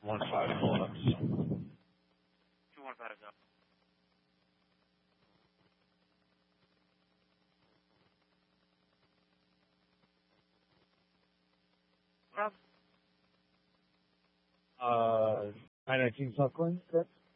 215 Phillips. 215 go. Rob? 919 South Glen, correct?